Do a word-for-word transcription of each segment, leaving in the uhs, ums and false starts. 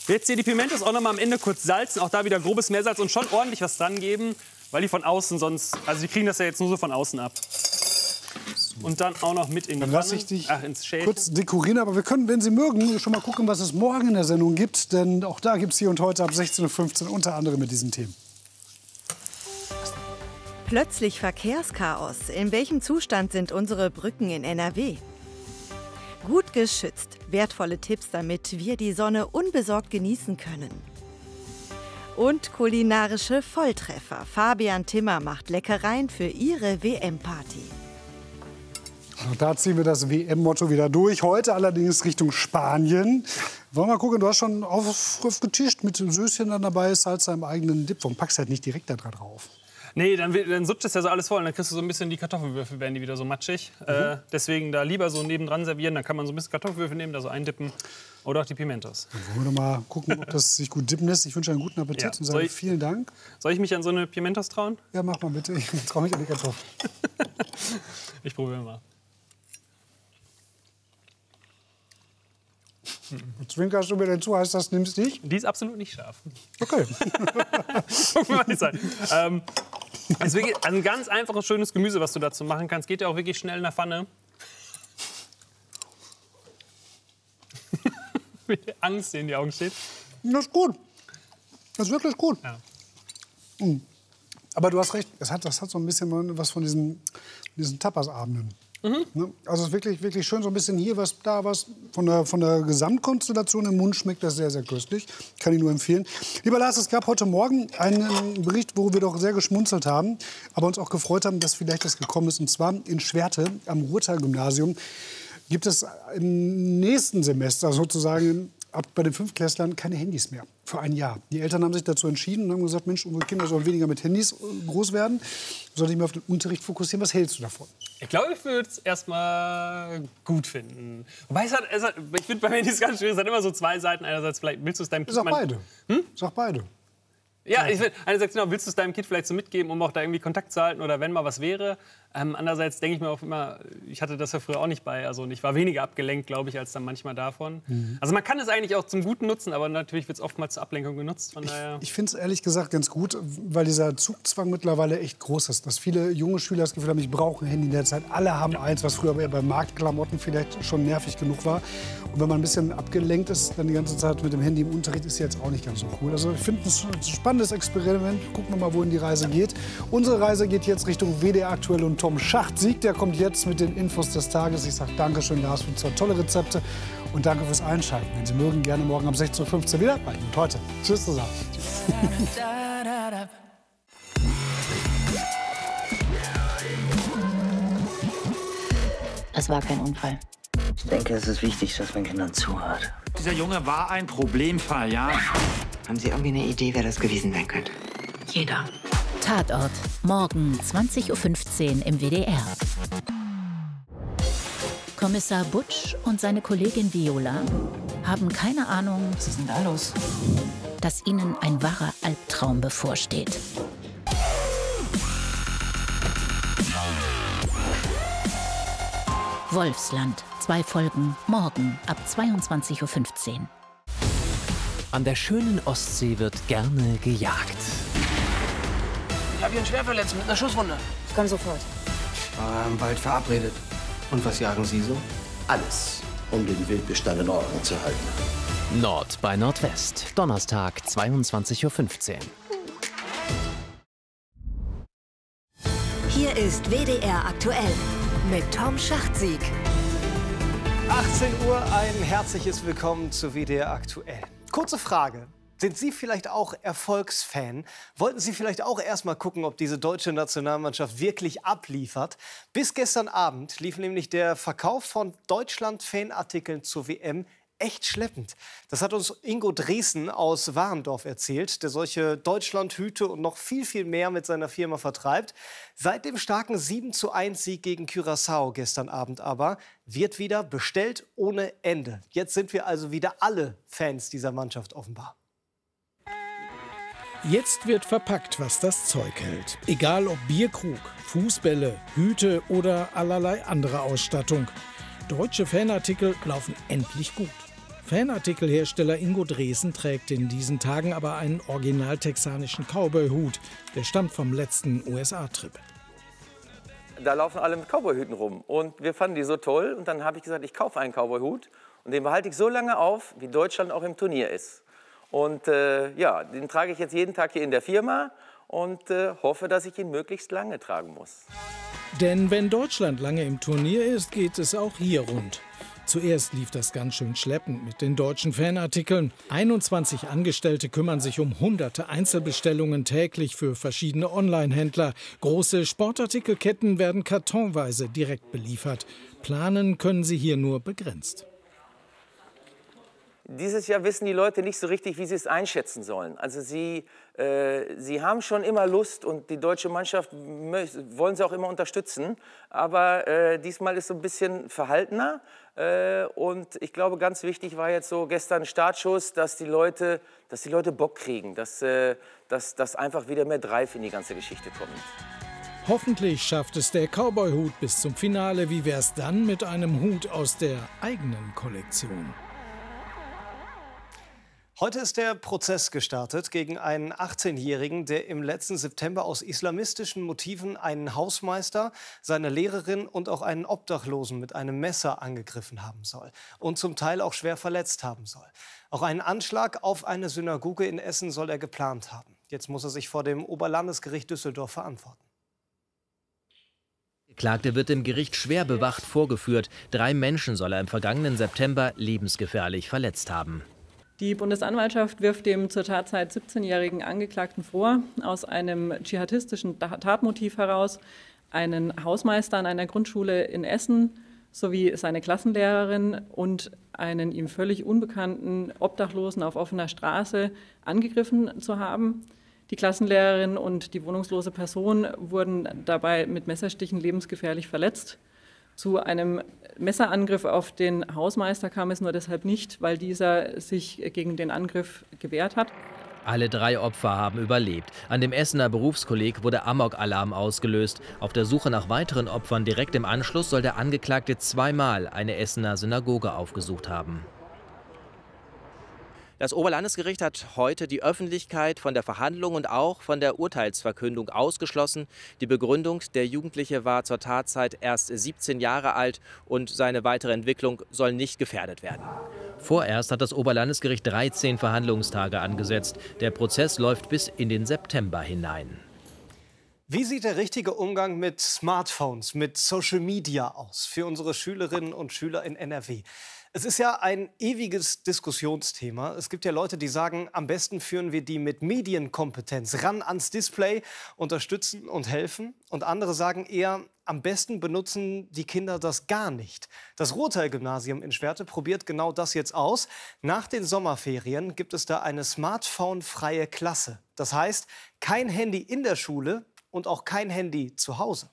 Jetzt hier die Pimentos auch noch mal am Ende kurz salzen, auch da wieder grobes Meersalz und schon ordentlich was dran geben, weil die von außen sonst, also die kriegen das ja jetzt nur so von außen ab. Und dann auch noch mit in die Dann lasse ich dich Ach, ins Schälchen. kurz dekorieren. Aber wir können, wenn Sie mögen, schon mal gucken, was es morgen in der Sendung gibt. Denn auch da gibt es hier und heute ab sechzehn Uhr fünfzehn unter anderem mit diesen Themen. Plötzlich Verkehrschaos. In welchem Zustand sind unsere Brücken in N R W? Gut geschützt. Wertvolle Tipps, damit wir die Sonne unbesorgt genießen können. Und kulinarische Volltreffer. Fabian Timmer macht Leckereien für Ihre W M-Party. Auch da ziehen wir das W M-Motto wieder durch. Heute allerdings Richtung Spanien. Wollen wir mal gucken, du hast schon auf, aufgetischt mit Söschen dann dabei, Salsa im eigenen Dip. Warum packst du halt nicht direkt da drauf? Nee, dann, dann sutscht es ja so alles voll. Und dann kriegst du so ein bisschen die Kartoffelwürfel, werden die wieder so matschig. Mhm. Äh, deswegen da lieber so nebendran servieren. Dann kann man so ein bisschen Kartoffelwürfel nehmen, da so eindippen. Oder auch die Pimentos. Dann wollen wir doch mal gucken, ob das sich gut dippen lässt. Ich wünsche einen guten Appetit Ja. und sage ich, vielen Dank. Soll ich mich an so eine Pimentos trauen? Ja, mach mal bitte. Ich traue mich an die Kartoffeln. Ich probiere mal. Zwinkerst du mir denn zu, heißt das, nimmst dich? Die ist absolut nicht scharf. Okay. Gucken wir mal die Zeit. Ähm, ist wirklich ein ganz einfaches, schönes Gemüse, was du dazu machen kannst. Geht ja auch wirklich schnell in der Pfanne. Mit der Angst, die in die Augen steht. Das ist gut. Das ist wirklich gut. Ja. Mhm. Aber du hast recht, das hat, das hat so ein bisschen was von diesen, diesen Tapas-Abenden. Mhm. Ne? Also es ist wirklich, wirklich schön, so ein bisschen hier was, da was. Von der, von der Gesamtkonstellation im Mund schmeckt das sehr, sehr köstlich. Kann ich nur empfehlen. Lieber Lars, es gab heute Morgen einen Bericht, wo wir doch sehr geschmunzelt haben, aber uns auch gefreut haben, dass vielleicht das gekommen ist. Und zwar in Schwerte am Ruhrtal-Gymnasium gibt es im nächsten Semester sozusagen ab bei den Fünftklässlern keine Handys mehr. Für ein Jahr. Die Eltern haben sich dazu entschieden und haben gesagt, Mensch, unsere Kinder sollen weniger mit Handys groß werden, sollen sich mehr auf den Unterricht fokussieren. Was hältst du davon? Ich glaube, ich würde es erstmal gut finden. Wobei es hat, es hat, ich finde bei Handys ganz schwierig, es hat immer so zwei Seiten. Einerseits vielleicht willst du es deinem Kind... Sag beide. Hm? Sag beide. Ja, ich will, einerseits genau, willst du es deinem Kind vielleicht so mitgeben, um auch da irgendwie Kontakt zu halten oder wenn mal was wäre. Ähm, andererseits denke ich mir auch immer, ich hatte das ja früher auch nicht bei. Also und ich war weniger abgelenkt, glaube ich, als dann manchmal davon. Mhm. Also man kann es eigentlich auch zum Guten nutzen, aber natürlich wird es oftmals zur Ablenkung genutzt. Von daher. Ich, ich finde es ehrlich gesagt ganz gut, weil dieser Zugzwang mittlerweile echt groß ist. Dass viele junge Schüler das Gefühl haben, ich brauche ein Handy in der Zeit. Alle haben ja. eins, was früher bei Marktklamotten vielleicht schon nervig genug war. Und wenn man ein bisschen abgelenkt ist, dann die ganze Zeit mit dem Handy im Unterricht, ist jetzt auch nicht ganz so cool. Also ich finde es ein spannendes Experiment. Gucken wir mal, wohin die Reise geht. Unsere Reise geht jetzt Richtung W D R Aktuell und Tom Schacht-Sieg. Der kommt jetzt mit den Infos des Tages. Ich sage Dankeschön, Lars, für zwei tolle Rezepte. Und danke fürs Einschalten. Wenn Sie mögen, gerne morgen um sechzehn Uhr fünfzehn wieder bei Ihnen und heute. Tschüss zusammen. Es war kein Unfall. Ich denke, es ist wichtig, dass man Kindern zuhört. Dieser Junge war ein Problemfall, ja? Haben Sie irgendwie eine Idee, wer das gewesen sein könnte? Jeder. Tatort. Morgen zwanzig Uhr fünfzehn im W D R. Kommissar Butsch und seine Kollegin Viola haben keine Ahnung, Was ist denn da los? dass ihnen ein wahrer Albtraum bevorsteht. Wolfsland. Zwei Folgen. Morgen ab zweiundzwanzig Uhr fünfzehn. An der schönen Ostsee wird gerne gejagt. Ich habe hier einen Schwerverletzten mit einer Schusswunde. Ich komme sofort. War im Wald verabredet. Und was jagen Sie so? Alles, um den Wildbestand in Ordnung zu halten. Nord bei Nordwest. Donnerstag, zweiundzwanzig Uhr fünfzehn. Hier ist W D R Aktuell mit Tom Schacht-Sieg. achtzehn Uhr, ein herzliches Willkommen zu W D R Aktuell. Kurze Frage. Sind Sie vielleicht auch Erfolgsfan? Wollten Sie vielleicht auch erst mal gucken, ob diese deutsche Nationalmannschaft wirklich abliefert? Bis gestern Abend lief nämlich der Verkauf von Deutschland-Fanartikeln zur W M echt schleppend. Das hat uns Ingo Dresen aus Warendorf erzählt, der solche Deutschlandhüte und noch viel, viel mehr mit seiner Firma vertreibt. Seit dem starken sieben zu eins Sieg gegen Curaçao gestern Abend aber wird wieder bestellt ohne Ende. Jetzt sind wir also wieder alle Fans dieser Mannschaft offenbar. Jetzt wird verpackt, was das Zeug hält. Egal ob Bierkrug, Fußbälle, Hüte oder allerlei andere Ausstattung. Deutsche Fanartikel laufen endlich gut. Fanartikelhersteller Ingo Dresen trägt in diesen Tagen aber einen original texanischen Cowboy-Hut. Der stammt vom letzten U S A-Trip. Da laufen alle mit Cowboy-Hüten rum und wir fanden die so toll. Und dann habe ich gesagt, ich kaufe einen Cowboy-Hut und den behalte ich so lange auf, wie Deutschland auch im Turnier ist. Und äh, ja, den trage ich jetzt jeden Tag hier in der Firma und äh, hoffe, dass ich ihn möglichst lange tragen muss. Denn wenn Deutschland lange im Turnier ist, geht es auch hier rund. Zuerst lief das ganz schön schleppend mit den deutschen Fanartikeln. einundzwanzig Angestellte kümmern sich um hunderte Einzelbestellungen täglich für verschiedene Online-Händler. Große Sportartikelketten werden kartonweise direkt beliefert. Planen können sie hier nur begrenzt. Dieses Jahr wissen die Leute nicht so richtig, wie sie es einschätzen sollen. Also sie, äh, sie haben schon immer Lust und die deutsche Mannschaft wollen sie auch immer unterstützen. Aber äh, diesmal ist so ein bisschen verhaltener. Äh, und ich glaube, ganz wichtig war jetzt so gestern Startschuss, dass die Leute, dass die Leute Bock kriegen, dass, äh, dass, dass einfach wieder mehr Drive in die ganze Geschichte kommt. Hoffentlich schafft es der Cowboy-Hut bis zum Finale. Wie wär's dann mit einem Hut aus der eigenen Kollektion? Heute ist der Prozess gestartet gegen einen achtzehnjährigen, der im letzten September aus islamistischen Motiven einen Hausmeister, seine Lehrerin und auch einen Obdachlosen mit einem Messer angegriffen haben soll und zum Teil auch schwer verletzt haben soll. Auch einen Anschlag auf eine Synagoge in Essen soll er geplant haben. Jetzt muss er sich vor dem Oberlandesgericht Düsseldorf verantworten. Der Beklagte wird im Gericht schwer bewacht vorgeführt. Drei Menschen soll er im vergangenen September lebensgefährlich verletzt haben. Die Bundesanwaltschaft wirft dem zur Tatzeit siebzehnjährigen Angeklagten vor, aus einem dschihadistischen Tatmotiv heraus einen Hausmeister an einer Grundschule in Essen sowie seine Klassenlehrerin und einen ihm völlig unbekannten Obdachlosen auf offener Straße angegriffen zu haben. Die Klassenlehrerin und die wohnungslose Person wurden dabei mit Messerstichen lebensgefährlich verletzt. Zu einem Messerangriff auf den Hausmeister kam es nur deshalb nicht, weil dieser sich gegen den Angriff gewehrt hat. Alle drei Opfer haben überlebt. An dem Essener Berufskolleg wurde Amok-Alarm ausgelöst. Auf der Suche nach weiteren Opfern direkt im Anschluss soll der Angeklagte zweimal eine Essener Synagoge aufgesucht haben. Das Oberlandesgericht hat heute die Öffentlichkeit von der Verhandlung und auch von der Urteilsverkündung ausgeschlossen. Die Begründung, der Jugendliche war zur Tatzeit erst siebzehn Jahre alt und seine weitere Entwicklung soll nicht gefährdet werden. Vorerst hat das Oberlandesgericht dreizehn Verhandlungstage angesetzt. Der Prozess läuft bis in den September hinein. Wie sieht der richtige Umgang mit Smartphones, mit Social Media aus für unsere Schülerinnen und Schüler in N R W? Es ist ja ein ewiges Diskussionsthema. Es gibt ja Leute, die sagen, am besten führen wir die mit Medienkompetenz ran ans Display, unterstützen und helfen. Und andere sagen eher, am besten benutzen die Kinder das gar nicht. Das Ruhrtal-Gymnasium in Schwerte probiert genau das jetzt aus. Nach den Sommerferien gibt es da eine smartphone-freie Klasse. Das heißt, kein Handy in der Schule und auch kein Handy zu Hause.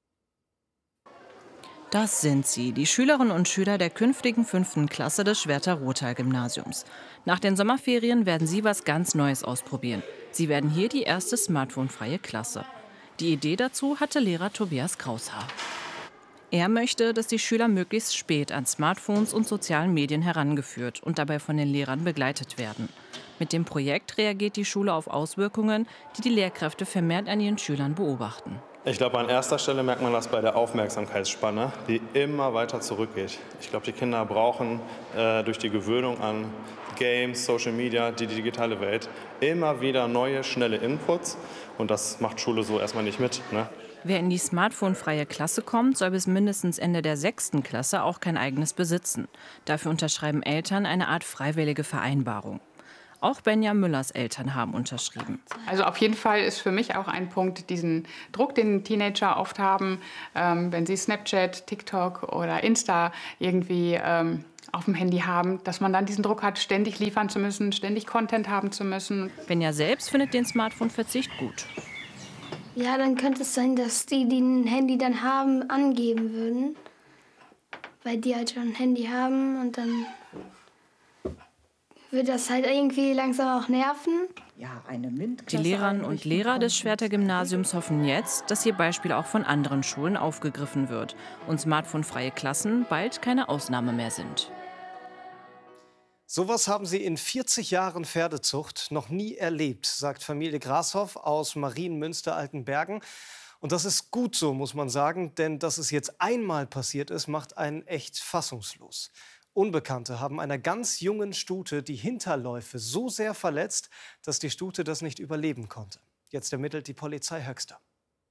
Das sind sie, die Schülerinnen und Schüler der künftigen fünften Klasse des Schwerter Ruhrtal-Gymnasiums. Nach den Sommerferien werden sie was ganz Neues ausprobieren. Sie werden hier die erste smartphonefreie Klasse. Die Idee dazu hatte Lehrer Tobias Kraushaar. Er möchte, dass die Schüler möglichst spät an Smartphones und sozialen Medien herangeführt und dabei von den Lehrern begleitet werden. Mit dem Projekt reagiert die Schule auf Auswirkungen, die die Lehrkräfte vermehrt an ihren Schülern beobachten. Ich glaube, an erster Stelle merkt man das bei der Aufmerksamkeitsspanne, die immer weiter zurückgeht. Ich glaube, die Kinder brauchen äh, durch die Gewöhnung an Games, Social Media, die digitale Welt immer wieder neue, schnelle Inputs. Und das macht Schule so erstmal nicht mit, ne? Wer in die smartphonefreie Klasse kommt, soll bis mindestens Ende der sechsten Klasse auch kein eigenes besitzen. Dafür unterschreiben Eltern eine Art freiwillige Vereinbarung. Auch Benja Müllers Eltern haben unterschrieben. Also auf jeden Fall ist für mich auch ein Punkt, diesen Druck, den Teenager oft haben, ähm, wenn sie Snapchat, TikTok oder Insta irgendwie ähm, auf dem Handy haben, dass man dann diesen Druck hat, ständig liefern zu müssen, ständig Content haben zu müssen. Benja selbst findet den Smartphone-Verzicht gut. Ja, dann könnte es sein, dass die, die ein Handy dann haben, angeben würden. Weil die halt schon ein Handy haben und dann wird das halt irgendwie langsam auch nerven. Ja, eine die Lehrerinnen und Lehrer des Schwerter Gymnasiums hoffen jetzt, dass ihr Beispiel auch von anderen Schulen aufgegriffen wird und smartphonefreie Klassen bald keine Ausnahme mehr sind. Sowas haben sie in vierzig Jahren Pferdezucht noch nie erlebt, sagt Familie Grashoff aus Marienmünster-Altenbergen. Und das ist gut so, muss man sagen, denn dass es jetzt einmal passiert ist, macht einen echt fassungslos. Unbekannte haben einer ganz jungen Stute die Hinterläufe so sehr verletzt, dass die Stute das nicht überleben konnte. Jetzt ermittelt die Polizei Höxter.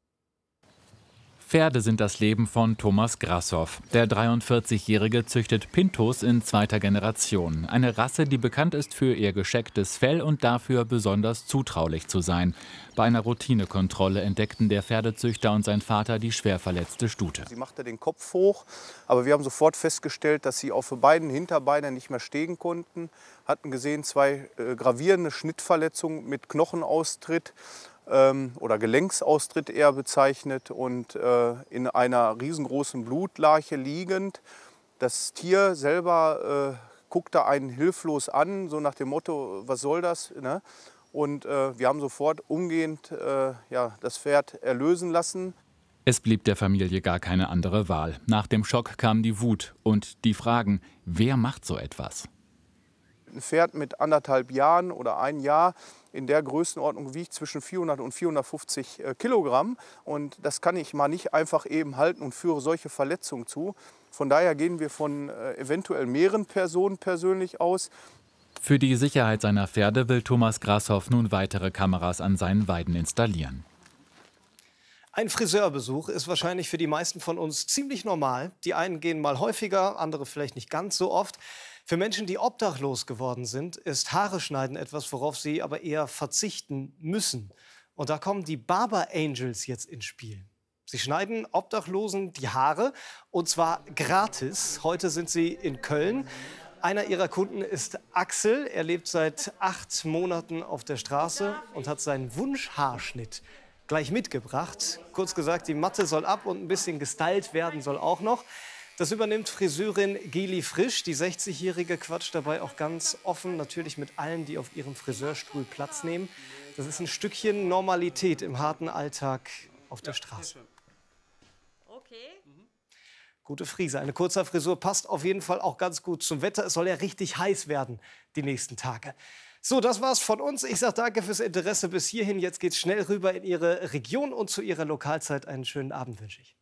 Pferde sind das Leben von Thomas Grashoff. Der dreiundvierzigjährige züchtet Pintos in zweiter Generation. Eine Rasse, die bekannt ist für ihr geschecktes Fell und dafür besonders zutraulich zu sein. Bei einer Routinekontrolle entdeckten der Pferdezüchter und sein Vater die schwer verletzte Stute. Sie machte den Kopf hoch, aber wir haben sofort festgestellt, dass sie auf beiden Hinterbeinen nicht mehr stehen konnten. Hatten gesehen zwei äh, gravierende Schnittverletzungen mit Knochenaustritt oder Gelenksaustritt eher bezeichnet und äh, in einer riesengroßen Blutlache liegend. Das Tier selber äh, guckte einen hilflos an, so nach dem Motto, was soll das? Ne? Und äh, wir haben sofort umgehend äh, ja, das Pferd erlösen lassen. Es blieb der Familie gar keine andere Wahl. Nach dem Schock kam die Wut und die Fragen, wer macht so etwas? Ein Pferd mit anderthalb Jahren oder ein Jahr in der Größenordnung wiegt zwischen vierhundert und vierhundertfünfzig Kilogramm. Und das kann ich mal nicht einfach eben halten und führe solche Verletzungen zu. Von daher gehen wir von äh, eventuell mehreren Personen persönlich aus. Für die Sicherheit seiner Pferde will Thomas Grashoff nun weitere Kameras an seinen Weiden installieren. Ein Friseurbesuch ist wahrscheinlich für die meisten von uns ziemlich normal. Die einen gehen mal häufiger, andere vielleicht nicht ganz so oft. Für Menschen, die obdachlos geworden sind, ist Haare schneiden etwas, worauf sie aber eher verzichten müssen. Und da kommen die Barber Angels jetzt ins Spiel. Sie schneiden Obdachlosen die Haare und zwar gratis. Heute sind sie in Köln. Einer ihrer Kunden ist Axel. Er lebt seit acht Monaten auf der Straße und hat seinen Wunschhaarschnitt gleich mitgebracht. Kurz gesagt, die Matte soll ab und ein bisschen gestylt werden soll auch noch. Das übernimmt Friseurin Geli Frisch. Die sechzigjährige quatscht dabei auch ganz offen, natürlich mit allen, die auf ihrem Friseurstuhl Platz nehmen. Das ist ein Stückchen Normalität im harten Alltag auf der Straße. Okay. Gute Frise. Eine kurze Frisur passt auf jeden Fall auch ganz gut zum Wetter. Es soll ja richtig heiß werden die nächsten Tage. So, das war's von uns. Ich sage danke fürs Interesse bis hierhin. Jetzt geht's schnell rüber in Ihre Region und zu Ihrer Lokalzeit. Einen schönen Abend wünsche ich.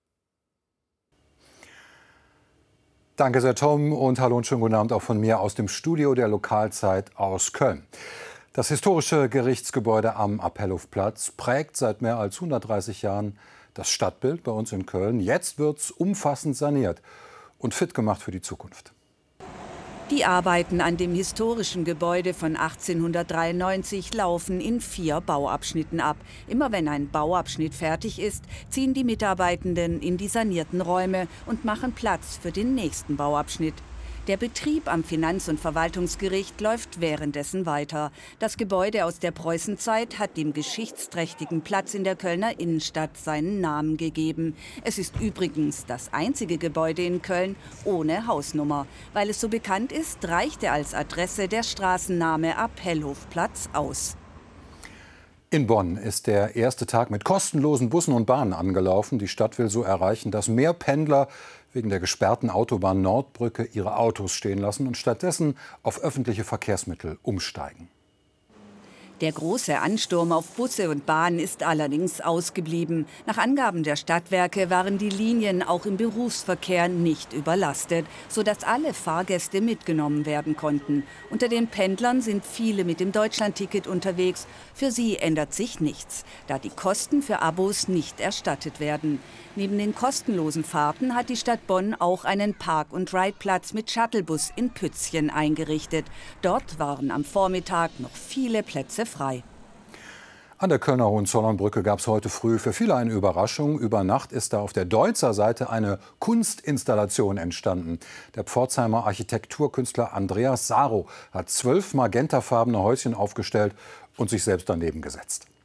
Danke sehr, Tom, und hallo und schönen guten Abend auch von mir aus dem Studio der Lokalzeit aus Köln. Das historische Gerichtsgebäude am Appellhofplatz prägt seit mehr als hundertdreißig Jahren das Stadtbild bei uns in Köln. Jetzt wird es umfassend saniert und fit gemacht für die Zukunft. Die Arbeiten an dem historischen Gebäude von achtzehnhundertdreiundneunzig laufen in vier Bauabschnitten ab. Immer wenn ein Bauabschnitt fertig ist, ziehen die Mitarbeitenden in die sanierten Räume und machen Platz für den nächsten Bauabschnitt. Der Betrieb am Finanz- und Verwaltungsgericht läuft währenddessen weiter. Das Gebäude aus der Preußenzeit hat dem geschichtsträchtigen Platz in der Kölner Innenstadt seinen Namen gegeben. Es ist übrigens das einzige Gebäude in Köln ohne Hausnummer. Weil es so bekannt ist, reichte als Adresse der Straßenname Appellhofplatz aus. In Bonn ist der erste Tag mit kostenlosen Bussen und Bahnen angelaufen. Die Stadt will so erreichen, dass mehr Pendler wegen der gesperrten Autobahn Nordbrücke ihre Autos stehen lassen und stattdessen auf öffentliche Verkehrsmittel umsteigen. Der große Ansturm auf Busse und Bahnen ist allerdings ausgeblieben. Nach Angaben der Stadtwerke waren die Linien auch im Berufsverkehr nicht überlastet, sodass alle Fahrgäste mitgenommen werden konnten. Unter den Pendlern sind viele mit dem Deutschlandticket unterwegs. Für sie ändert sich nichts, da die Kosten für Abos nicht erstattet werden. Neben den kostenlosen Fahrten hat die Stadt Bonn auch einen Park- und Ride-Platz mit Shuttlebus in Pützchen eingerichtet. Dort waren am Vormittag noch viele Plätze frei. An der Kölner Hohenzollernbrücke gab es heute früh für viele eine Überraschung. Über Nacht ist da auf der Deutzer Seite eine Kunstinstallation entstanden. Der Pforzheimer Architekturkünstler Andreas Saro hat zwölf magentafarbene Häuschen aufgestellt und sich selbst daneben gesetzt.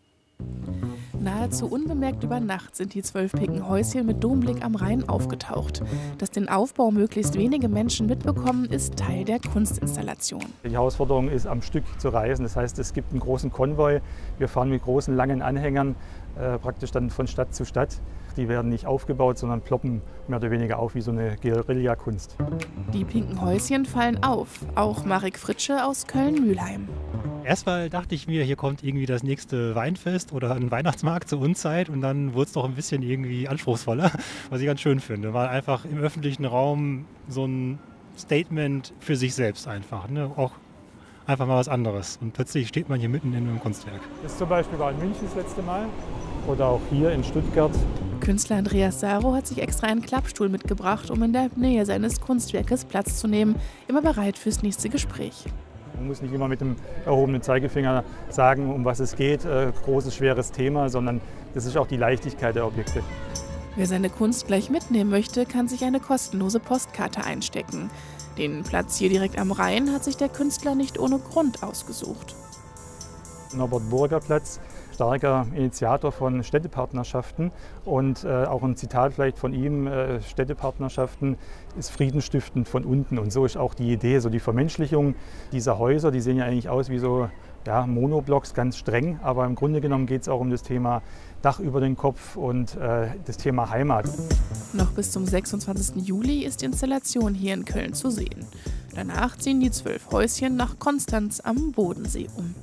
Nahezu unbemerkt über Nacht sind die zwölf pinken Häuschen mit Domblick am Rhein aufgetaucht. Dass den Aufbau möglichst wenige Menschen mitbekommen, ist Teil der Kunstinstallation. Die Herausforderung ist, am Stück zu reisen. Das heißt, es gibt einen großen Konvoi. Wir fahren mit großen, langen Anhängern äh, praktisch dann von Stadt zu Stadt. Die werden nicht aufgebaut, sondern ploppen mehr oder weniger auf wie so eine Guerillakunst. Die pinken Häuschen fallen auf. Auch Marek Fritsche aus Köln-Mühlheim. Erstmal dachte ich mir, hier kommt irgendwie das nächste Weinfest oder ein Weihnachtsmarkt zur Unzeit und dann wurde es doch ein bisschen irgendwie anspruchsvoller, was ich ganz schön finde. War einfach im öffentlichen Raum so ein Statement für sich selbst einfach, ne? Auch einfach mal was anderes. Und plötzlich steht man hier mitten in einem Kunstwerk. Das zum Beispiel war in München das letzte Mal oder auch hier in Stuttgart. Künstler Andreas Saro hat sich extra einen Klappstuhl mitgebracht, um in der Nähe seines Kunstwerkes Platz zu nehmen, immer bereit fürs nächste Gespräch. Man muss nicht immer mit dem erhobenen Zeigefinger sagen, um was es geht, äh, großes, schweres Thema, sondern das ist auch die Leichtigkeit der Objekte. Wer seine Kunst gleich mitnehmen möchte, kann sich eine kostenlose Postkarte einstecken. Den Platz hier direkt am Rhein hat sich der Künstler nicht ohne Grund ausgesucht. Norbert-Burger-Platz, starker Initiator von Städtepartnerschaften und äh, auch ein Zitat vielleicht von ihm, äh, Städtepartnerschaften ist friedenstiftend von unten und so ist auch die Idee, so die Vermenschlichung dieser Häuser, die sehen ja eigentlich aus wie so ja, Monoblocks, ganz streng, aber im Grunde genommen geht es auch um das Thema Dach über den Kopf und äh, das Thema Heimat. Noch bis zum sechsundzwanzigsten Juli ist die Installation hier in Köln zu sehen. Danach ziehen die zwölf Häuschen nach Konstanz am Bodensee um.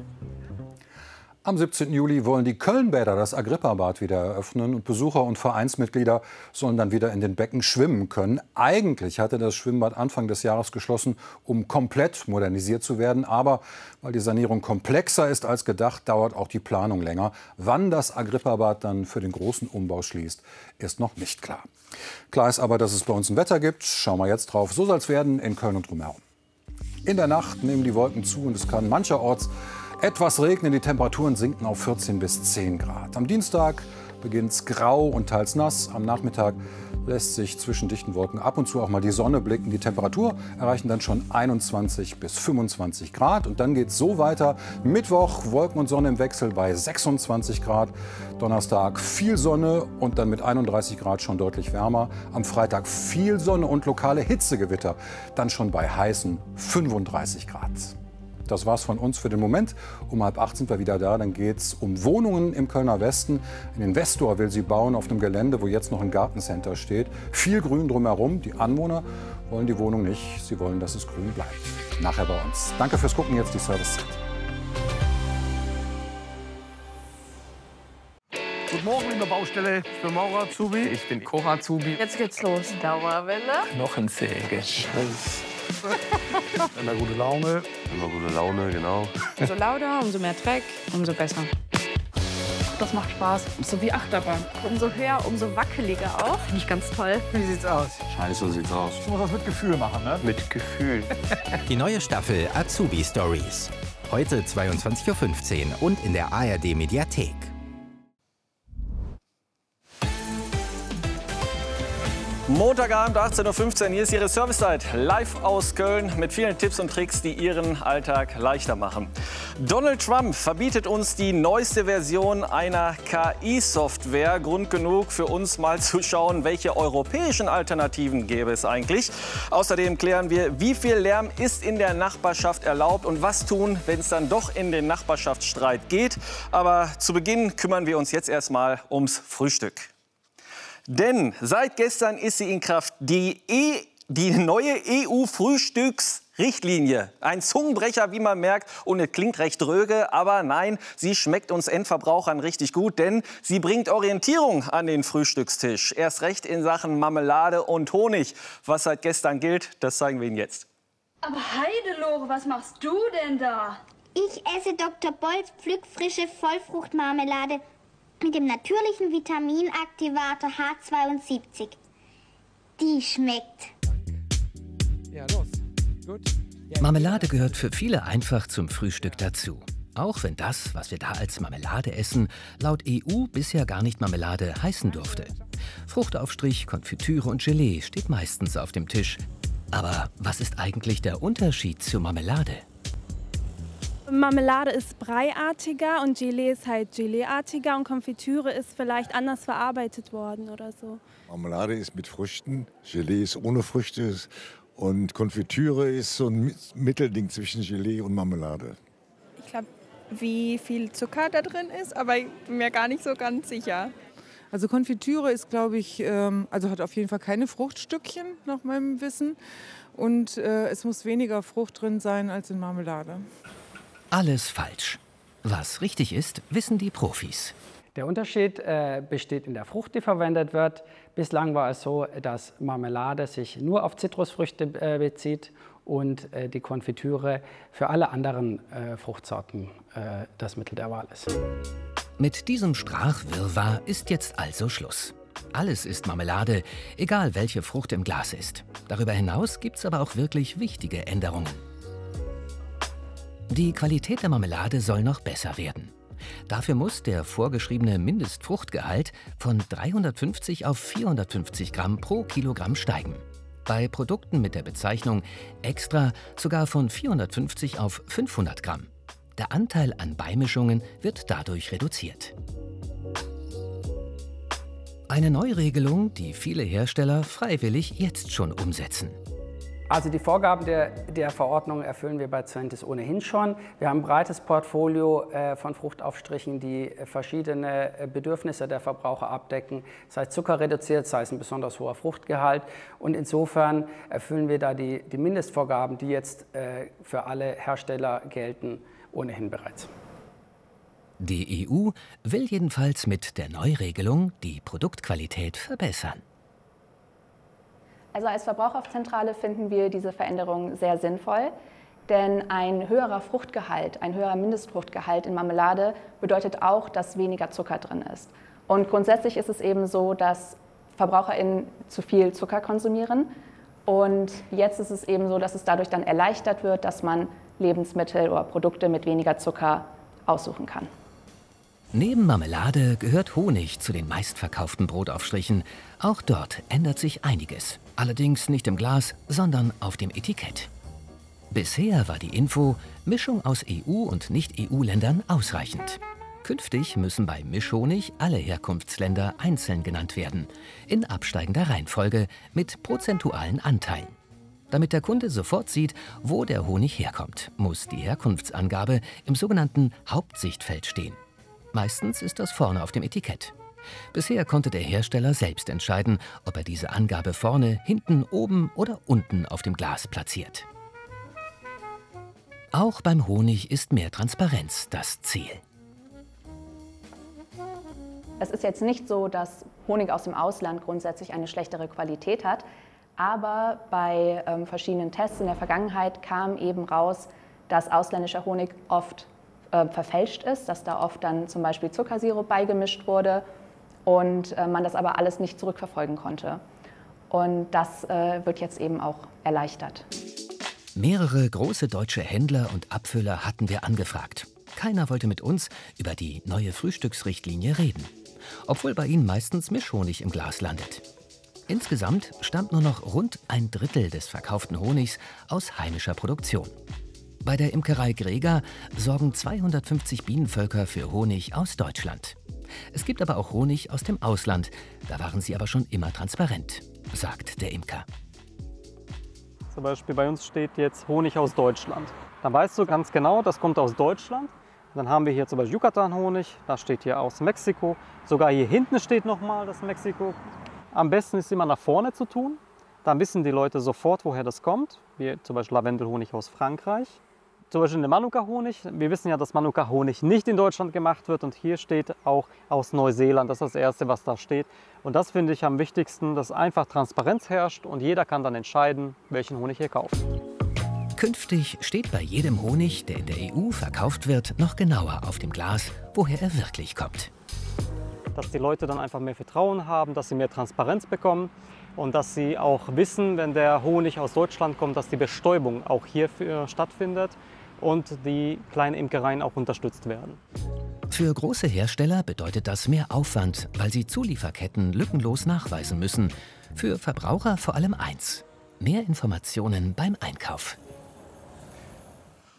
Am siebzehnten Juli wollen die Kölnbäder das Agrippa-Bad wieder eröffnen und Besucher und Vereinsmitglieder sollen dann wieder in den Becken schwimmen können. Eigentlich hatte das Schwimmbad Anfang des Jahres geschlossen, um komplett modernisiert zu werden. Aber weil die Sanierung komplexer ist als gedacht, dauert auch die Planung länger. Wann das Agrippa-Bad dann für den großen Umbau schließt, ist noch nicht klar. Klar ist aber, dass es bei uns ein Wetter gibt. Schauen wir jetzt drauf. So soll es werden in Köln und drumherum. In der Nacht nehmen die Wolken zu und es kann mancherorts etwas regnen, die Temperaturen sinken auf vierzehn bis zehn Grad. Am Dienstag beginnt es grau und teils nass. Am Nachmittag lässt sich zwischen dichten Wolken ab und zu auch mal die Sonne blicken. Die Temperatur erreichen dann schon einundzwanzig bis fünfundzwanzig Grad. Und dann geht es so weiter. Mittwoch Wolken und Sonne im Wechsel bei sechsundzwanzig Grad. Donnerstag viel Sonne und dann mit einunddreißig Grad schon deutlich wärmer. Am Freitag viel Sonne und lokale Hitzegewitter. Dann schon bei heißen fünfunddreißig Grad. Das war's von uns für den Moment. Um halb acht sind wir wieder da. Dann geht's um Wohnungen im Kölner Westen. Ein Investor will sie bauen auf einem Gelände, wo jetzt noch ein Gartencenter steht. Viel Grün drumherum. Die Anwohner wollen die Wohnung nicht. Sie wollen, dass es grün bleibt. Nachher bei uns. Danke fürs Gucken. Jetzt die Servicezeit. Guten Morgen, liebe Baustelle. Ich bin Maurer Azubi. Ich bin Koch Azubi. Jetzt geht's los. Dauerwelle. Knochensäge. Immer gute Laune. Immer gute Laune, genau. Umso lauter, umso mehr Dreck, umso besser. Das macht Spaß. So wie Achterbahn. Umso höher, umso wackeliger auch. Finde ich ganz toll. Wie sieht's aus? Scheiße sieht's aus. Ich muss das mit Gefühl machen, ne? Mit Gefühl. Die neue Staffel Azubi Stories. Heute zweiundzwanzig Uhr fünfzehn und in der A R D Mediathek. Montagabend achtzehn Uhr fünfzehn, hier ist Ihre Servicezeit, live aus Köln mit vielen Tipps und Tricks, die Ihren Alltag leichter machen. Donald Trump verbietet uns die neueste Version einer K I-Software. Grund genug für uns mal zu schauen, welche europäischen Alternativen gäbe es eigentlich. Außerdem klären wir, wie viel Lärm ist in der Nachbarschaft erlaubt und was tun, wenn es dann doch in den Nachbarschaftsstreit geht. Aber zu Beginn kümmern wir uns jetzt erstmal ums Frühstück. Denn seit gestern ist sie in Kraft, die, e, die neue E U-Frühstücksrichtlinie. Ein Zungenbrecher, wie man merkt, und es klingt recht dröge, aber nein, sie schmeckt uns Endverbrauchern richtig gut, denn sie bringt Orientierung an den Frühstückstisch. Erst recht in Sachen Marmelade und Honig. Was seit gestern gilt, das zeigen wir Ihnen jetzt. Aber Heidelore, was machst du denn da? Ich esse Doktor Bolls pflückfrische Vollfruchtmarmelade mit dem natürlichen Vitaminaktivator H zweiundsiebzig. Die schmeckt. Ja, los. Gut. Ja. Marmelade gehört für viele einfach zum Frühstück dazu. Auch wenn das, was wir da als Marmelade essen, laut E U bisher gar nicht Marmelade heißen durfte. Fruchtaufstrich, Konfitüre und Gelee steht meistens auf dem Tisch. Aber was ist eigentlich der Unterschied zur Marmelade? Marmelade ist breiartiger und Gelee ist halt geleeartiger und Konfitüre ist vielleicht anders verarbeitet worden oder so. Marmelade ist mit Früchten, Gelee ist ohne Früchte und Konfitüre ist so ein Mittelding zwischen Gelee und Marmelade. Ich glaube, wie viel Zucker da drin ist, aber ich bin mir gar nicht so ganz sicher. Also Konfitüre ist, glaube ich, ähm, also hat auf jeden Fall keine Fruchtstückchen nach meinem Wissen und äh, es muss weniger Frucht drin sein als in Marmelade. Alles falsch. Was richtig ist, wissen die Profis. Der Unterschied äh, besteht in der Frucht, die verwendet wird. Bislang war es so, dass Marmelade sich nur auf Zitrusfrüchte äh, bezieht und äh, die Konfitüre für alle anderen äh, Fruchtsorten äh, das Mittel der Wahl ist. Mit diesem Sprachwirrwarr ist jetzt also Schluss. Alles ist Marmelade, egal welche Frucht im Glas ist. Darüber hinaus gibt es aber auch wirklich wichtige Änderungen. Die Qualität der Marmelade soll noch besser werden. Dafür muss der vorgeschriebene Mindestfruchtgehalt von dreihundertfünfzig auf vierhundertfünfzig Gramm pro Kilogramm steigen. Bei Produkten mit der Bezeichnung Extra sogar von vierhundertfünfzig auf fünfhundert Gramm. Der Anteil an Beimischungen wird dadurch reduziert. Eine Neuregelung, die viele Hersteller freiwillig jetzt schon umsetzen. Also die Vorgaben der, der Verordnung erfüllen wir bei Zoentis ohnehin schon. Wir haben ein breites Portfolio äh, von Fruchtaufstrichen, die äh, verschiedene äh, Bedürfnisse der Verbraucher abdecken, sei es zuckerreduziert, sei es ein besonders hoher Fruchtgehalt. Und insofern erfüllen wir da die, die Mindestvorgaben, die jetzt äh, für alle Hersteller gelten, ohnehin bereits. Die E U will jedenfalls mit der Neuregelung die Produktqualität verbessern. Also als Verbraucherzentrale finden wir diese Veränderung sehr sinnvoll, denn ein höherer Fruchtgehalt, ein höherer Mindestfruchtgehalt in Marmelade bedeutet auch, dass weniger Zucker drin ist. Und grundsätzlich ist es eben so, dass VerbraucherInnen zu viel Zucker konsumieren. Und jetzt ist es eben so, dass es dadurch dann erleichtert wird, dass man Lebensmittel oder Produkte mit weniger Zucker aussuchen kann. Neben Marmelade gehört Honig zu den meistverkauften Brotaufstrichen. Auch dort ändert sich einiges. Allerdings nicht im Glas, sondern auf dem Etikett. Bisher war die Info Mischung aus E U- und Nicht-E U-Ländern ausreichend. Künftig müssen bei Mischhonig alle Herkunftsländer einzeln genannt werden, in absteigender Reihenfolge mit prozentualen Anteilen. Damit der Kunde sofort sieht, wo der Honig herkommt, muss die Herkunftsangabe im sogenannten Hauptsichtfeld stehen. Meistens ist das vorne auf dem Etikett. Bisher konnte der Hersteller selbst entscheiden, ob er diese Angabe vorne, hinten, oben oder unten auf dem Glas platziert. Auch beim Honig ist mehr Transparenz das Ziel. Es ist jetzt nicht so, dass Honig aus dem Ausland grundsätzlich eine schlechtere Qualität hat, aber bei ähm, verschiedenen Tests in der Vergangenheit kam eben raus, dass ausländischer Honig oft äh, verfälscht ist, dass da oft dann zum Beispiel Zuckersirup beigemischt wurde und äh, man das aber alles nicht zurückverfolgen konnte. Und das äh, wird jetzt eben auch erleichtert. Mehrere große deutsche Händler und Abfüller hatten wir angefragt. Keiner wollte mit uns über die neue Frühstücksrichtlinie reden, obwohl bei ihnen meistens Mischhonig im Glas landet. Insgesamt stammt nur noch rund ein Drittel des verkauften Honigs aus heimischer Produktion. Bei der Imkerei Greger sorgen zweihundertfünfzig Bienenvölker für Honig aus Deutschland. Es gibt aber auch Honig aus dem Ausland, da waren sie aber schon immer transparent, sagt der Imker. Zum Beispiel bei uns steht jetzt Honig aus Deutschland. Dann weißt du ganz genau, das kommt aus Deutschland. Dann haben wir hier zum Beispiel Yucatan-Honig, das steht hier aus Mexiko. Sogar hier hinten steht nochmal das Mexiko. Am besten ist immer nach vorne zu tun. Dann wissen die Leute sofort, woher das kommt. Wie zum Beispiel Lavendelhonig aus Frankreich. Zum Beispiel der Manuka-Honig. Wir wissen ja, dass Manuka-Honig nicht in Deutschland gemacht wird. Und hier steht auch aus Neuseeland. Das ist das Erste, was da steht. Und das finde ich am wichtigsten, dass einfach Transparenz herrscht. Und jeder kann dann entscheiden, welchen Honig er kauft. Künftig steht bei jedem Honig, der in der E U verkauft wird, noch genauer auf dem Glas, woher er wirklich kommt. Dass die Leute dann einfach mehr Vertrauen haben, dass sie mehr Transparenz bekommen und dass sie auch wissen, wenn der Honig aus Deutschland kommt, dass die Bestäubung auch hier stattfindet und die kleinen Imkereien auch unterstützt werden. Für große Hersteller bedeutet das mehr Aufwand, weil sie Zulieferketten lückenlos nachweisen müssen. Für Verbraucher vor allem eins: mehr Informationen beim Einkauf.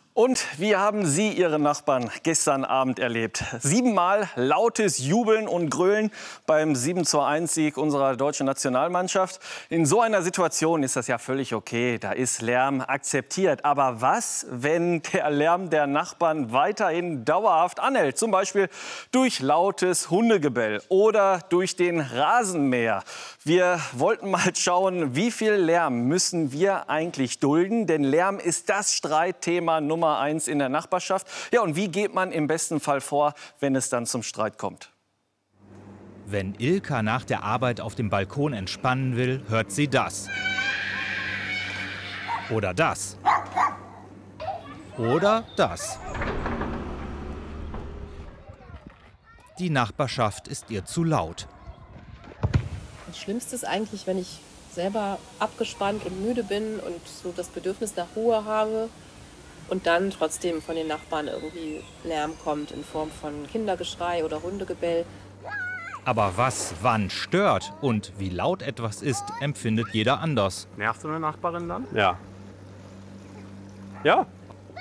Und wie haben Sie Ihre Nachbarn gestern Abend erlebt? Siebenmal lautes Jubeln und Grölen beim sieben zu eins Sieg unserer deutschen Nationalmannschaft. In so einer Situation ist das ja völlig okay. Da ist Lärm akzeptiert. Aber was, wenn der Lärm der Nachbarn weiterhin dauerhaft anhält? Zum Beispiel durch lautes Hundegebell oder durch den Rasenmäher. Wir wollten mal schauen, wie viel Lärm müssen wir eigentlich dulden? Denn Lärm ist das Streitthema Nummer eins in der Nachbarschaft. Ja, und wie geht man im besten Fall vor, wenn es dann zum Streit kommt? Wenn Ilka nach der Arbeit auf dem Balkon entspannen will, hört sie das. Oder das. Oder das. Die Nachbarschaft ist ihr zu laut. Das Schlimmste ist eigentlich, wenn ich selber abgespannt und müde bin und so das Bedürfnis nach Ruhe habe und dann trotzdem von den Nachbarn irgendwie Lärm kommt in Form von Kindergeschrei oder Hundegebell. Aber was wann stört und wie laut etwas ist, empfindet jeder anders. Nervt so eine Nachbarin dann? Ja. Ja.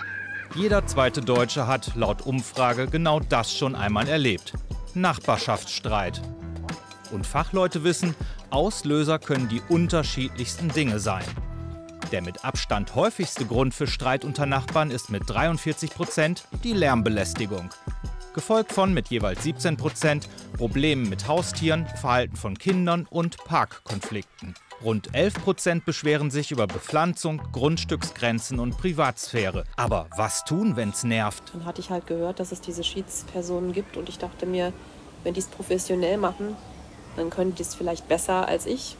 Jeder zweite Deutsche hat laut Umfrage genau das schon einmal erlebt. Nachbarschaftsstreit. Und Fachleute wissen, Auslöser können die unterschiedlichsten Dinge sein. Der mit Abstand häufigste Grund für Streit unter Nachbarn ist mit dreiundvierzig Prozent die Lärmbelästigung. Gefolgt von mit jeweils siebzehn Prozent Problemen mit Haustieren, Verhalten von Kindern und Parkkonflikten. Rund elf Prozent beschweren sich über Bepflanzung, Grundstücksgrenzen und Privatsphäre. Aber was tun, wenn's nervt? Dann hatte ich halt gehört, dass es diese Schiedspersonen gibt und ich dachte mir, wenn die es professionell machen, dann können die es vielleicht besser als ich.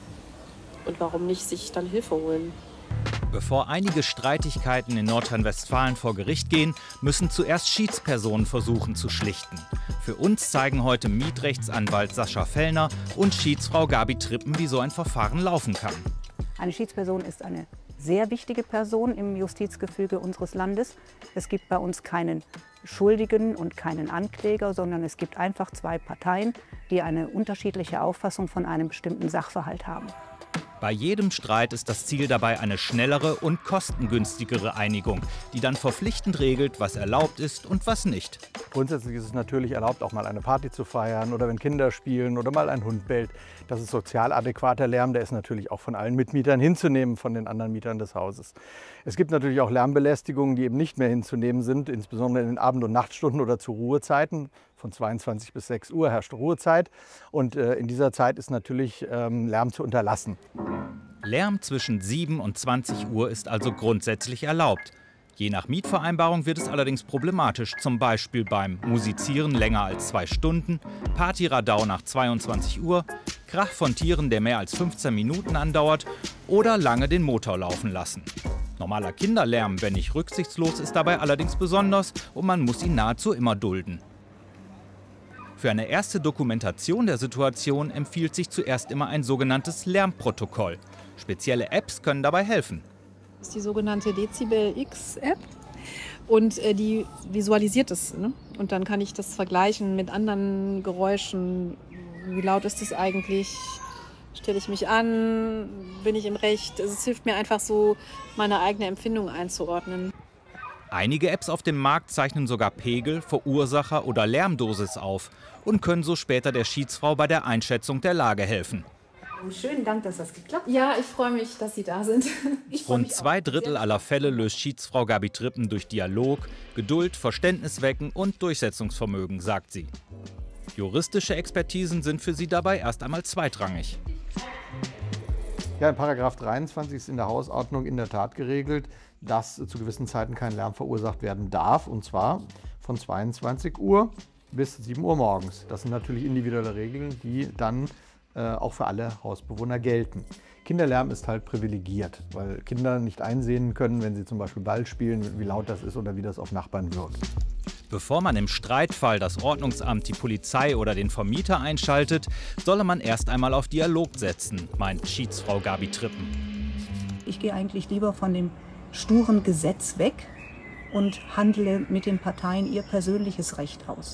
Und warum nicht sich dann Hilfe holen? Bevor einige Streitigkeiten in Nordrhein-Westfalen vor Gericht gehen, müssen zuerst Schiedspersonen versuchen zu schlichten. Für uns zeigen heute Mietrechtsanwalt Sascha Fellner und Schiedsfrau Gabi Trippen, wie so ein Verfahren laufen kann. Eine Schiedsperson ist eine sehr wichtige Person im Justizgefüge unseres Landes. Es gibt bei uns keinen Schuldigen und keinen Ankläger, sondern es gibt einfach zwei Parteien, die eine unterschiedliche Auffassung von einem bestimmten Sachverhalt haben. Bei jedem Streit ist das Ziel dabei eine schnellere und kostengünstigere Einigung, die dann verpflichtend regelt, was erlaubt ist und was nicht. Grundsätzlich ist es natürlich erlaubt, auch mal eine Party zu feiern oder wenn Kinder spielen oder mal ein Hund bellt. Das ist sozial adäquater Lärm, der ist natürlich auch von allen Mitmietern hinzunehmen, von den anderen Mietern des Hauses. Es gibt natürlich auch Lärmbelästigungen, die eben nicht mehr hinzunehmen sind, insbesondere in den Abend- und Nachtstunden oder zu Ruhezeiten. Von zweiundzwanzig bis sechs Uhr herrscht Ruhezeit und äh, in dieser Zeit ist natürlich ähm, Lärm zu unterlassen. Lärm zwischen sieben und zwanzig Uhr ist also grundsätzlich erlaubt. Je nach Mietvereinbarung wird es allerdings problematisch, zum Beispiel beim Musizieren länger als zwei Stunden, Partyradau nach zweiundzwanzig Uhr, Krach von Tieren, der mehr als fünfzehn Minuten andauert oder lange den Motor laufen lassen. Normaler Kinderlärm, wenn nicht rücksichtslos, ist dabei allerdings besonders und man muss ihn nahezu immer dulden. Für eine erste Dokumentation der Situation empfiehlt sich zuerst immer ein sogenanntes Lärmprotokoll. Spezielle Apps können dabei helfen. Das ist die sogenannte Dezibel X-App und äh, die visualisiert es. Ne? Und dann kann ich das vergleichen mit anderen Geräuschen. Wie laut ist es eigentlich? Stelle ich mich an? Bin ich im Recht? Es hilft mir einfach so, meine eigene Empfindung einzuordnen. Einige Apps auf dem Markt zeichnen sogar Pegel, Verursacher oder Lärmdosis auf und können so später der Schiedsfrau bei der Einschätzung der Lage helfen. Schönen Dank, dass das geklappt hat. Ja, ich freue mich, dass Sie da sind. Rund zwei Drittel aller Fälle löst Schiedsfrau Gabi Trippen durch Dialog, Geduld, Verständnis wecken und Durchsetzungsvermögen, sagt sie. Juristische Expertisen sind für sie dabei erst einmal zweitrangig. Ja, in Paragraph dreiundzwanzig ist in der Hausordnung in der Tat geregelt, dass zu gewissen Zeiten kein Lärm verursacht werden darf, und zwar von zweiundzwanzig Uhr bis sieben Uhr morgens. Das sind natürlich individuelle Regeln, die dann äh, auch für alle Hausbewohner gelten. Kinderlärm ist halt privilegiert, weil Kinder nicht einsehen können, wenn sie zum Beispiel Ball spielen, wie laut das ist oder wie das auf Nachbarn wirkt. Bevor man im Streitfall das Ordnungsamt, die Polizei oder den Vermieter einschaltet, solle man erst einmal auf Dialog setzen, meint Schiedsfrau Gabi Trippen. Ich gehe eigentlich lieber von dem sturen Gesetz weg und handle mit den Parteien ihr persönliches Recht aus.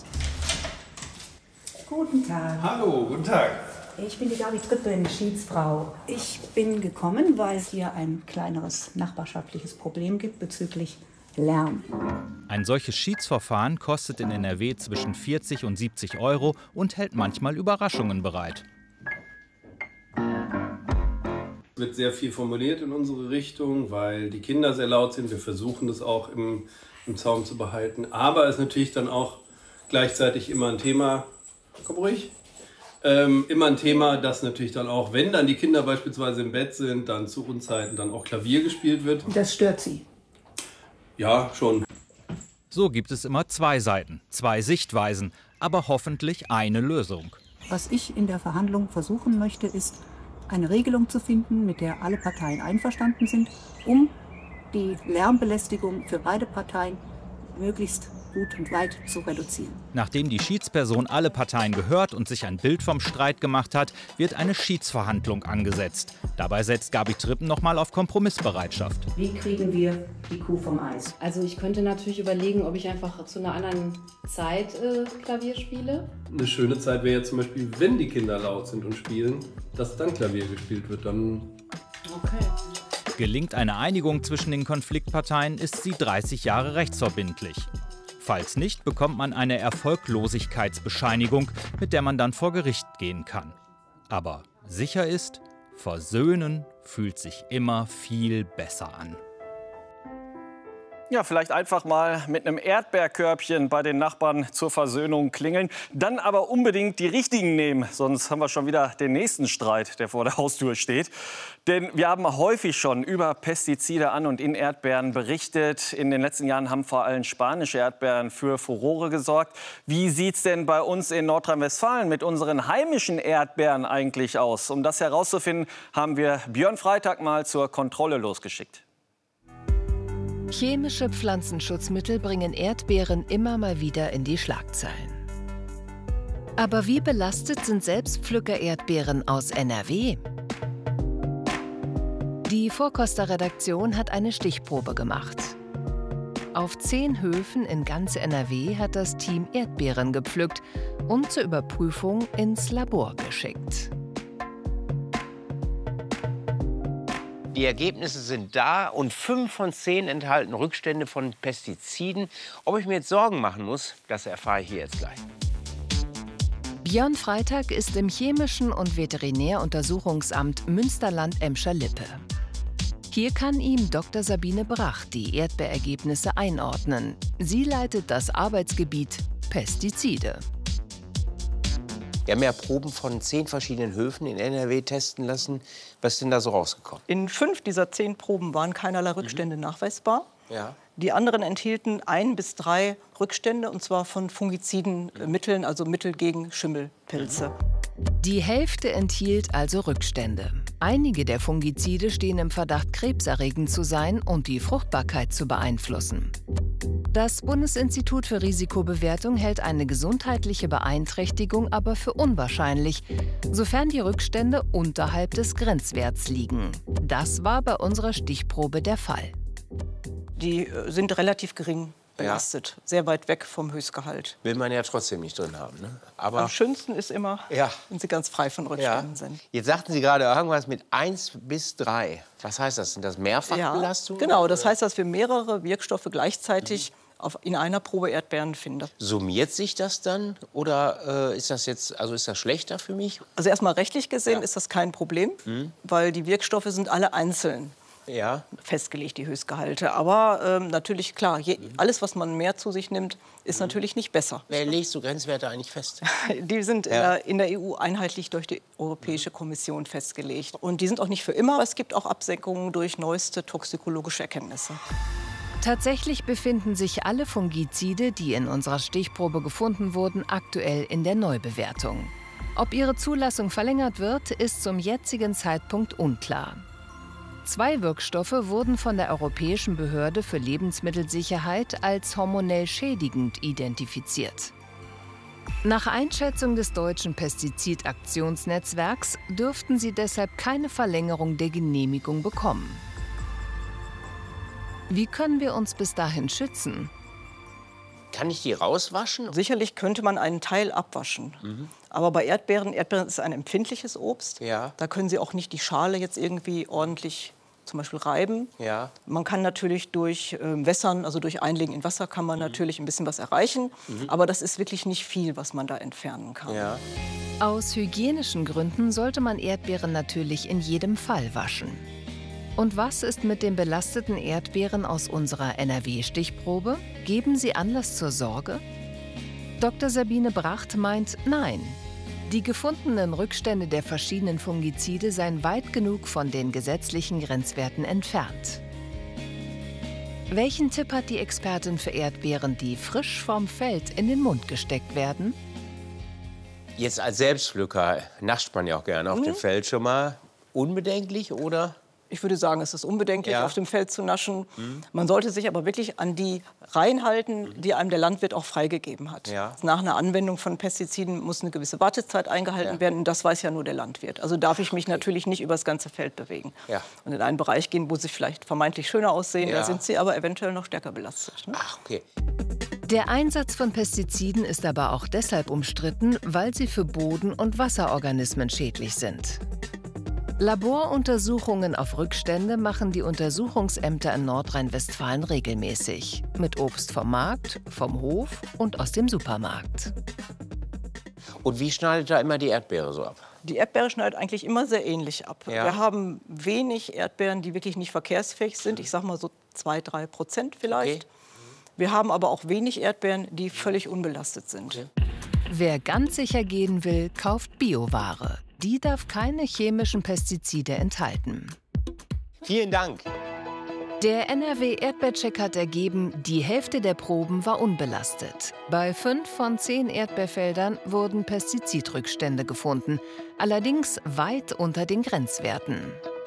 Guten Tag. Hallo, guten Tag. Ich bin die Gabi Trippen, Schiedsfrau. Ich bin gekommen, weil es hier ein kleineres nachbarschaftliches Problem gibt bezüglich Lärm. Ein solches Schiedsverfahren kostet in N R W zwischen vierzig und siebzig Euro und hält manchmal Überraschungen bereit. Es wird sehr viel formuliert in unsere Richtung, weil die Kinder sehr laut sind. Wir versuchen das auch im, im Zaum zu behalten. Aber es ist natürlich dann auch gleichzeitig immer ein Thema, komm ruhig, ähm, immer ein Thema, dass natürlich dann auch, wenn dann die Kinder beispielsweise im Bett sind, dann zu Unzeiten dann auch Klavier gespielt wird. Das stört Sie? Ja, schon. So gibt es immer zwei Seiten, zwei Sichtweisen, aber hoffentlich eine Lösung. Was ich in der Verhandlung versuchen möchte, ist, eine Regelung zu finden, mit der alle Parteien einverstanden sind, um die Lärmbelästigung für beide Parteien möglichst gut und weit zu reduzieren. Nachdem die Schiedsperson alle Parteien gehört und sich ein Bild vom Streit gemacht hat, wird eine Schiedsverhandlung angesetzt. Dabei setzt Gabi Trippen noch mal auf Kompromissbereitschaft. Wie kriegen wir die Kuh vom Eis? Also ich könnte natürlich überlegen, ob ich einfach zu einer anderen Zeit äh, Klavier spiele. Eine schöne Zeit wäre ja zum Beispiel, wenn die Kinder laut sind und spielen, dass dann Klavier gespielt wird. Dann okay. Gelingt eine Einigung zwischen den Konfliktparteien, ist sie dreißig Jahre rechtsverbindlich. Falls nicht, bekommt man eine Erfolglosigkeitsbescheinigung, mit der man dann vor Gericht gehen kann. Aber sicher ist, versöhnen fühlt sich immer viel besser an. Ja, vielleicht einfach mal mit einem Erdbeerkörbchen bei den Nachbarn zur Versöhnung klingeln. Dann aber unbedingt die richtigen nehmen, sonst haben wir schon wieder den nächsten Streit, der vor der Haustür steht. Denn wir haben häufig schon über Pestizide an und in Erdbeeren berichtet. In den letzten Jahren haben vor allem spanische Erdbeeren für Furore gesorgt. Wie sieht es denn bei uns in Nordrhein-Westfalen mit unseren heimischen Erdbeeren eigentlich aus? Um das herauszufinden, haben wir Björn Freitag mal zur Kontrolle losgeschickt. Chemische Pflanzenschutzmittel bringen Erdbeeren immer mal wieder in die Schlagzeilen. Aber wie belastet sind Selbstpflücker-Erdbeeren aus N R W? Die Vorkoster-Redaktion hat eine Stichprobe gemacht. Auf zehn Höfen in ganz N R W hat das Team Erdbeeren gepflückt und zur Überprüfung ins Labor geschickt. Die Ergebnisse sind da und fünf von zehn enthalten Rückstände von Pestiziden. Ob ich mir jetzt Sorgen machen muss, das erfahre ich hier jetzt gleich. Björn Freitag ist im Chemischen und Veterinäruntersuchungsamt Münsterland-Emscher-Lippe. Hier kann ihm Doktor Sabine Brach die Erdbeerergebnisse einordnen. Sie leitet das Arbeitsgebiet Pestizide. Wir haben ja Proben von zehn verschiedenen Höfen in N R W testen lassen. Was ist denn da so rausgekommen? In fünf dieser zehn Proben waren keinerlei Rückstände mhm. nachweisbar. Ja. Die anderen enthielten ein bis drei Rückstände, und zwar von fungiziden mhm. Mitteln, also Mittel gegen Schimmelpilze. Die Hälfte enthielt also Rückstände. Einige der Fungizide stehen im Verdacht, krebserregend zu sein und die Fruchtbarkeit zu beeinflussen. Das Bundesinstitut für Risikobewertung hält eine gesundheitliche Beeinträchtigung aber für unwahrscheinlich, sofern die Rückstände unterhalb des Grenzwerts liegen. Das war bei unserer Stichprobe der Fall. Die sind relativ gering belastet, ja. Sehr weit weg vom Höchstgehalt. Will man ja trotzdem nicht drin haben. Ne? Aber am schönsten ist immer, ja. wenn sie ganz frei von Rückständen ja. sind. Jetzt sagten Sie gerade irgendwas mit eins bis drei. Was heißt das? Sind das Mehrfachbelastungen? Ja, genau, das heißt, dass wir mehrere Wirkstoffe gleichzeitig mhm. auf, in einer Probe Erdbeeren finden. Summiert sich das dann oder äh, ist das jetzt, also ist das schlechter für mich? Also erstmal rechtlich gesehen ja. ist das kein Problem, mhm. weil die Wirkstoffe sind alle einzeln. Ja. festgelegt, die Höchstgehalte. Aber ähm, natürlich, klar, je, alles, was man mehr zu sich nimmt, ist natürlich nicht besser. Wer legt so Grenzwerte eigentlich fest? Die sind ja. in der E U einheitlich durch die Europäische Kommission festgelegt. Und die sind auch nicht für immer. Es gibt auch Absenkungen durch neueste toxikologische Erkenntnisse. Tatsächlich befinden sich alle Fungizide, die in unserer Stichprobe gefunden wurden, aktuell in der Neubewertung. Ob ihre Zulassung verlängert wird, ist zum jetzigen Zeitpunkt unklar. Zwei Wirkstoffe wurden von der Europäischen Behörde für Lebensmittelsicherheit als hormonell schädigend identifiziert. Nach Einschätzung des deutschen Pestizidaktionsnetzwerks dürften sie deshalb keine Verlängerung der Genehmigung bekommen. Wie können wir uns bis dahin schützen? Kann ich die rauswaschen? Sicherlich könnte man einen Teil abwaschen. Mhm. Aber bei Erdbeeren, Erdbeeren ist ein empfindliches Obst. Ja. Da können Sie auch nicht die Schale jetzt irgendwie ordentlich zum Beispiel reiben. Ja. Man kann natürlich durch äh, Wässern, also durch Einlegen in Wasser, kann man natürlich ein bisschen was erreichen. Mhm. Aber das ist wirklich nicht viel, was man da entfernen kann. Ja. Aus hygienischen Gründen sollte man Erdbeeren natürlich in jedem Fall waschen. Und was ist mit den belasteten Erdbeeren aus unserer N R W-Stichprobe? Geben sie Anlass zur Sorge? Doktor Sabine Bracht meint nein. Die gefundenen Rückstände der verschiedenen Fungizide seien weit genug von den gesetzlichen Grenzwerten entfernt. Welchen Tipp hat die Expertin für Erdbeeren, die frisch vom Feld in den Mund gesteckt werden? Jetzt als Selbstpflücker nascht man ja auch gerne auf Mhm. dem Feld schon mal. Unbedenklich, oder? Ich würde sagen, es ist unbedenklich, Ja. auf dem Feld zu naschen. Mhm. Man sollte sich aber wirklich an die reinhalten, die einem der Landwirt auch freigegeben hat. Ja. Nach einer Anwendung von Pestiziden muss eine gewisse Wartezeit eingehalten Ja. werden. Und das weiß ja nur der Landwirt. Also darf ich mich natürlich nicht über das ganze Feld bewegen. Ja. Und in einen Bereich gehen, wo sie vielleicht vermeintlich schöner aussehen, Ja. da sind sie aber eventuell noch stärker belastet. Ne? Ach, okay. Der Einsatz von Pestiziden ist aber auch deshalb umstritten, weil sie für Boden- und Wasserorganismen schädlich sind. Laboruntersuchungen auf Rückstände machen die Untersuchungsämter in Nordrhein-Westfalen regelmäßig. Mit Obst vom Markt, vom Hof und aus dem Supermarkt. Und wie schneidet da immer die Erdbeere so ab? Die Erdbeere schneidet eigentlich immer sehr ähnlich ab. Ja. Wir haben wenig Erdbeeren, die wirklich nicht verkehrsfähig sind. Ich sage mal so zwei, drei Prozent vielleicht. Okay. Wir haben aber auch wenig Erdbeeren, die völlig unbelastet sind. Okay. Wer ganz sicher gehen will, kauft Bioware. Die darf keine chemischen Pestizide enthalten. Vielen Dank. Der N R W-Erdbeercheck hat ergeben, die Hälfte der Proben war unbelastet. Bei fünf von zehn Erdbeerfeldern wurden Pestizidrückstände gefunden, allerdings weit unter den Grenzwerten.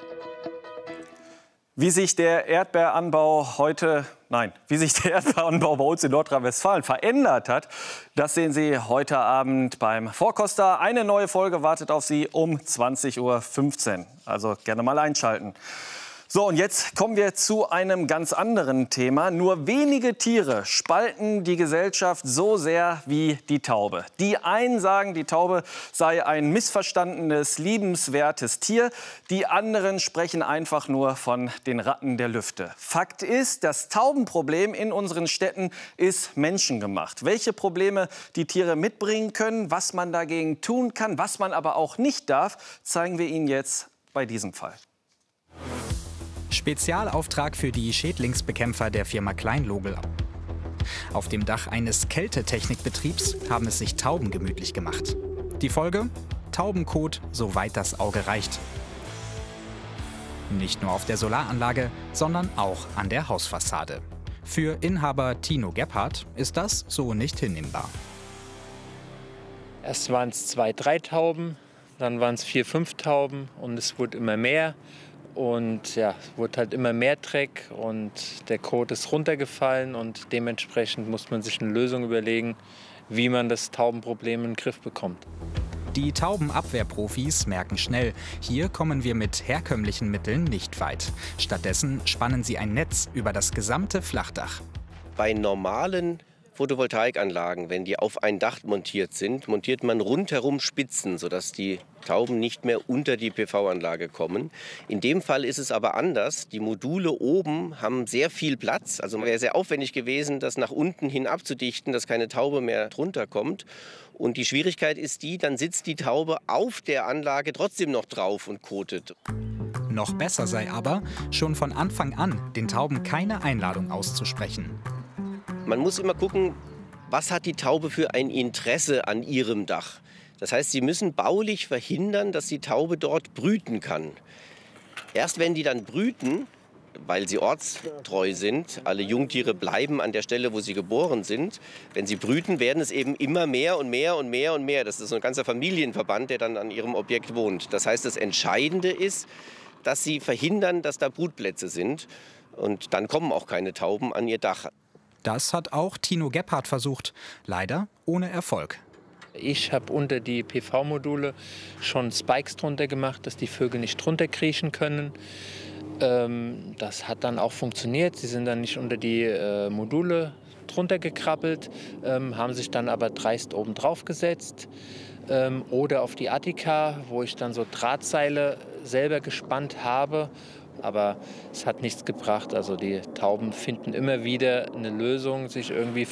Wie sich der Erdbeeranbau heute, nein, wie sich der Erdbeeranbau bei uns in Nordrhein-Westfalen verändert hat, das sehen Sie heute Abend beim Vorkoster. Eine neue Folge wartet auf Sie um zwanzig Uhr fünfzehn. Also gerne mal einschalten. So, und jetzt kommen wir zu einem ganz anderen Thema. Nur wenige Tiere spalten die Gesellschaft so sehr wie die Taube. Die einen sagen, die Taube sei ein missverstandenes, liebenswertes Tier. Die anderen sprechen einfach nur von den Ratten der Lüfte. Fakt ist, das Taubenproblem in unseren Städten ist menschengemacht. Welche Probleme die Tiere mitbringen können, was man dagegen tun kann, was man aber auch nicht darf, zeigen wir Ihnen jetzt bei diesem Fall. Spezialauftrag für die Schädlingsbekämpfer der Firma Kleinlogel. Auf dem Dach eines Kältetechnikbetriebs haben es sich Tauben gemütlich gemacht. Die Folge? Taubenkot, soweit das Auge reicht. Nicht nur auf der Solaranlage, sondern auch an der Hausfassade. Für Inhaber Tino Gebhardt ist das so nicht hinnehmbar. Erst waren es zwei, drei Tauben, dann waren es vier, fünf Tauben und es wurde immer mehr. Und ja, es wurde halt immer mehr Dreck und der Kot ist runtergefallen und dementsprechend muss man sich eine Lösung überlegen, wie man das Taubenproblem in den Griff bekommt. Die Taubenabwehrprofis merken schnell, hier kommen wir mit herkömmlichen Mitteln nicht weit. Stattdessen spannen sie ein Netz über das gesamte Flachdach. Bei normalen Photovoltaikanlagen, wenn die auf ein Dach montiert sind, montiert man rundherum Spitzen, sodass die Tauben nicht mehr unter die P V-Anlage kommen. In dem Fall ist es aber anders. Die Module oben haben sehr viel Platz. Also wäre sehr aufwendig gewesen, das nach unten hin abzudichten, dass keine Taube mehr drunter kommt. Und die Schwierigkeit ist die, dann sitzt die Taube auf der Anlage trotzdem noch drauf und kotet. Noch besser sei aber, schon von Anfang an den Tauben keine Einladung auszusprechen. Man muss immer gucken, was hat die Taube für ein Interesse an ihrem Dach. Das heißt, sie müssen baulich verhindern, dass die Taube dort brüten kann. Erst wenn die dann brüten, weil sie ortstreu sind, alle Jungtiere bleiben an der Stelle, wo sie geboren sind. Wenn sie brüten, werden es eben immer mehr und mehr und mehr und mehr. Das ist so ein ganzer Familienverband, der dann an ihrem Objekt wohnt. Das heißt, das Entscheidende ist, dass sie verhindern, dass da Brutplätze sind. Und dann kommen auch keine Tauben an ihr Dach. Das hat auch Tino Gebhardt versucht, leider ohne Erfolg. Ich habe unter die P V-Module schon Spikes drunter gemacht, dass die Vögel nicht drunter kriechen können. Ähm, das hat dann auch funktioniert. Sie sind dann nicht unter die äh, Module drunter gekrabbelt, ähm, haben sich dann aber dreist oben drauf gesetzt. Ähm, oder auf die Attika, wo ich dann so Drahtseile selber gespannt habe aber es hat nichts gebracht. Also die Tauben finden immer wieder eine Lösung, sich irgendwie